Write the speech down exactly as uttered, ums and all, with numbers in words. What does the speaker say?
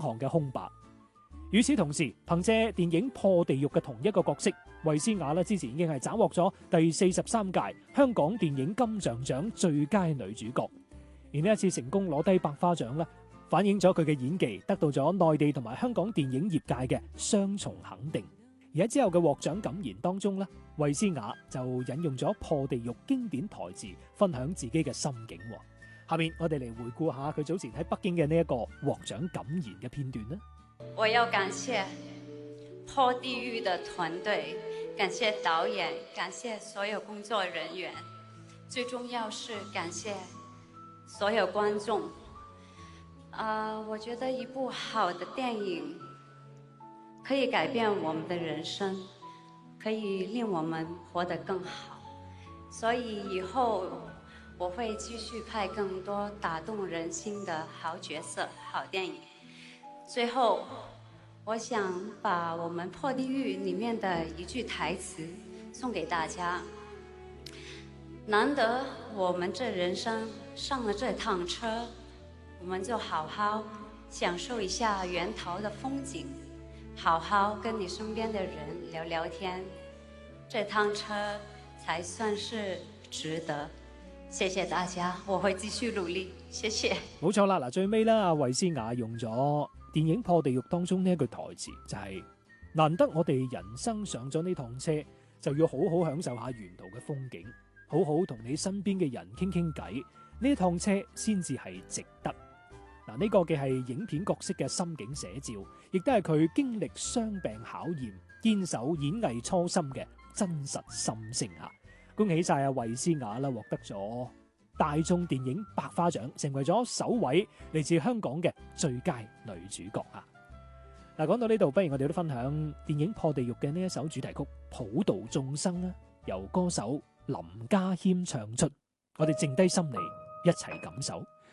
項嘅空白。與此同時，憑借電影《破地獄》嘅同一個角色，衛詩雅之前已經係斬獲咗第四十三屆香港電影金像獎最佳女主角。而呢一次成功攞低百花獎咧，反映咗佢嘅演技得到咗內地同埋香港電影業界嘅雙重肯定。而喺之後嘅獲獎感言當中咧，衛詩雅就引用咗《破地獄》經典台詞，分享自己嘅心境。下面我哋嚟回顧下佢早前喺北京嘅呢一個獲獎感言嘅片段啦。 我要感謝破地獄的團隊，感謝導演，感謝所有工作人員，最重要是感謝所有觀眾。啊、uh, 我覺得一部好的電影可以改變我們的人生，可以令我們活得更好，所以以後我會繼續拍更多打動人心的好角色、好電影。最後，我想把我們《破地獄》裡面的一句台詞送給大家：難得我們這人生上了這趟車，我們就好好享受一下沿途的風景，好好跟你身邊的人聊聊天，這趟車才算是值得。謝謝大家，我會繼續努力。謝謝。 冇錯啦，嗱，最尾咧，阿衛詩雅用咗電影《破地獄》當中呢一句台詞，就係、是、難得我哋人生上咗呢趟車，就要好好享受下沿途嘅風景，好好同你身邊嘅人傾傾偈，呢趟車先至係值得。嗱，呢個嘅係影片角色嘅心境寫照，亦都係佢經歷傷病考驗、堅守演藝初心嘅真實心聲啊！恭喜晒阿衛詩雅啦，獲得咗大眾電影百花獎，成為咗首位嚟自香港嘅最佳女主角啊！嗱，講到呢度，不如我哋都分享電影《破地獄》嘅呢一首主題曲《普度眾生》啦，由歌手林家謙唱出，我哋靜低心嚟一齊感受。